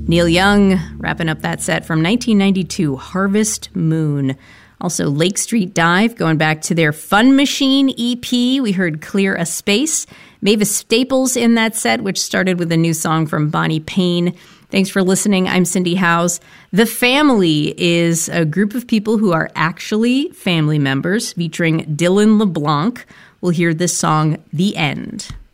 Neil Young wrapping up that set from 1992, Harvest Moon. Also, Lake Street Dive, going back to their Fun Machine EP. We heard Clear a Space. Mavis Staples in that set, which started with a new song from Bonnie Payne. Thanks for listening. I'm Cindy Howes. The Family is a group of people who are actually family members, featuring Dylan LeBlanc. We'll hear this song, The End.